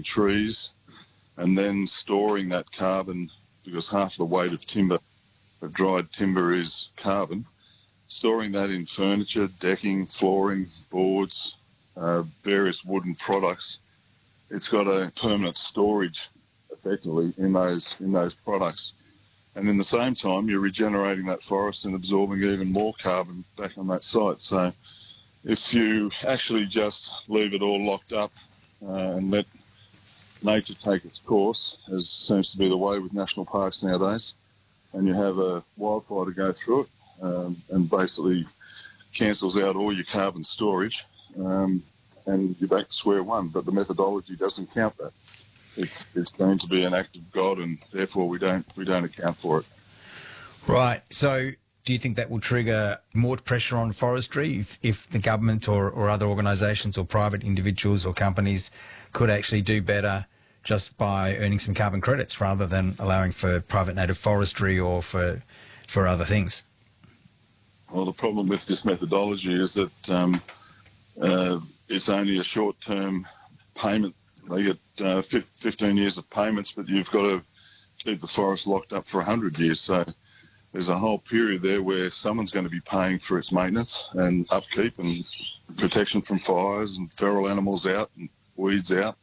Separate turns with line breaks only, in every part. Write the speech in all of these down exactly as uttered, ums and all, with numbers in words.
trees and then storing that carbon, because half the weight of timber, of dried timber, is carbon, storing that in furniture, decking, flooring, boards, uh, various wooden products. It's got a permanent storage, effectively, in those in those products. And in the same time, you're regenerating that forest and absorbing even more carbon back on that site. So if you actually just leave it all locked up uh, and let nature take its course, as seems to be the way with national parks nowadays, and you have a wildfire to go through it, um, and basically cancels out all your carbon storage, um, and you're back to square one. But the methodology doesn't count that. It's it's going to be an act of God, and therefore we don't we don't account for it.
Right. So do you think that will trigger more pressure on forestry if, if the government or, or other organisations or private individuals or companies could actually do better just by earning some carbon credits rather than allowing for private native forestry or for for other things?
Well, the problem with this methodology is that um, uh, it's only a short-term payment. They get uh, fifteen years of payments, but you've got to keep the forest locked up for one hundred years. So there's a whole period there where someone's going to be paying for its maintenance and upkeep and protection from fires and feral animals out and weeds out.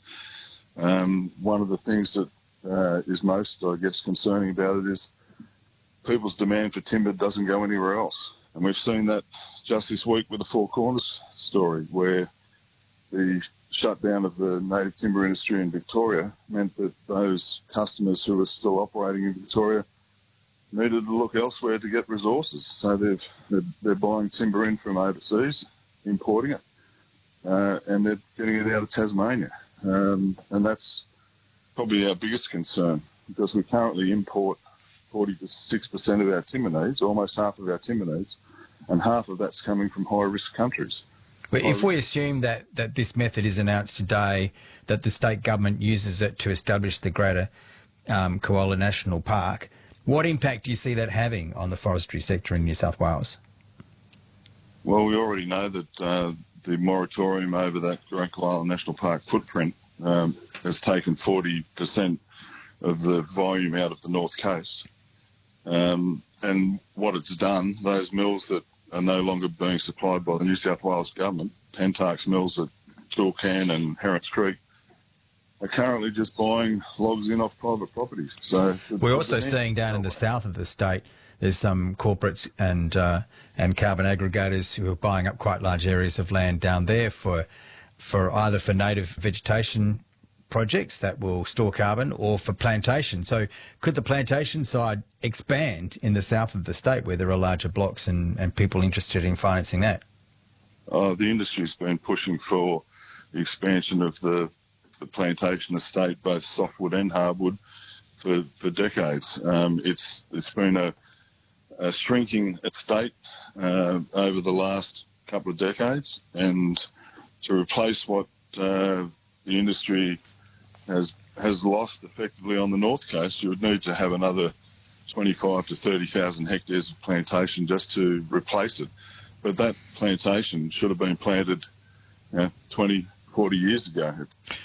Um, one of the things that uh, is most, I guess, concerning about it is people's demand for timber doesn't go anywhere else. And we've seen that just this week with the Four Corners story, where the shutdown of the native timber industry in Victoria meant that those customers who were still operating in Victoria needed to look elsewhere to get resources. So they've, they're, they're buying timber in from overseas, importing it, uh, and they're getting it out of Tasmania. Um, and that's probably our biggest concern, because we currently import forty-six percent of our timber needs, almost half of our timber needs, and half of that's coming from high-risk countries.
Well, if we assume that, that this method is announced today, that the state government uses it to establish the Greater um, Koala National Park, what impact do you see that having on the forestry sector in New South Wales?
Well, we already know that uh, the moratorium over that Great Koala National Park footprint um, has taken forty percent of the volume out of the North Coast. Um, and what it's done, those mills that are no longer being supplied by the New South Wales government, Pentark's mills at Chilcan and Herons Creek, are currently just buying logs in off private properties. So
we're also seeing down in the south of the state, there's some corporates and uh, and carbon aggregators who are buying up quite large areas of land down there for for either for native vegetation projects that will store carbon or for plantation. So could the plantation side expand in the south of the state where there are larger blocks and, and people interested in financing that?
Uh, the industry's been pushing for the expansion of the, the plantation estate, both softwood and hardwood, for, for decades. Um, it's it's been a, a shrinking estate uh, over the last couple of decades, and to replace what uh, the industry has has lost effectively on the North Coast, you would need to have another twenty-five to thirty thousand hectares of plantation just to replace it. But that plantation should have been planted, you know, twenty, forty years ago.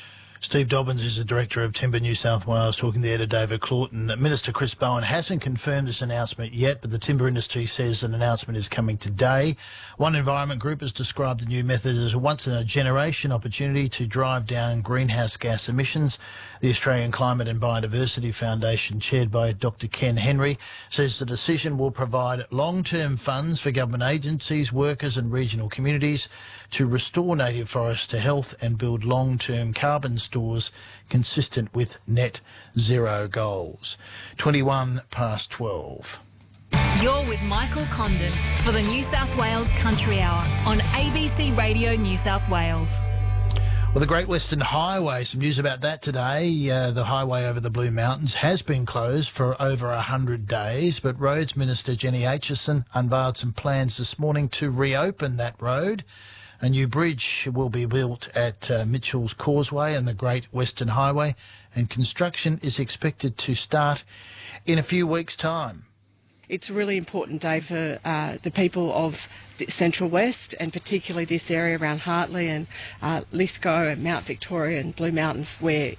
Steve Dobbins is the Director of Timber New South Wales, talking there to David Claughton. Minister Chris Bowen hasn't confirmed this announcement yet, but the timber industry says an announcement is coming today. One environment group has described the new method as a once-in-a-generation opportunity to drive down greenhouse gas emissions. The Australian Climate and Biodiversity Foundation, chaired by Doctor Ken Henry, says the decision will provide long-term funds for government agencies, workers and regional communities to restore native forests to health and build long-term carbon stores consistent with net zero goals. twenty-one past twelve.
You're with Michael Condon for the New South Wales Country Hour on A B C Radio New South Wales.
Well, the Great Western Highway, some news about that today. Uh, the highway over the Blue Mountains has been closed for over one hundred days, but Roads Minister Jenny Aitchison unveiled some plans this morning to reopen that road. A new bridge will be built at uh, Mitchell's Causeway and the Great Western Highway, and construction is expected to start in a few weeks' time.
It's a really important day for uh, the people of the Central West, and particularly this area around Hartley and uh, Lithgow and Mount Victoria and Blue Mountains, where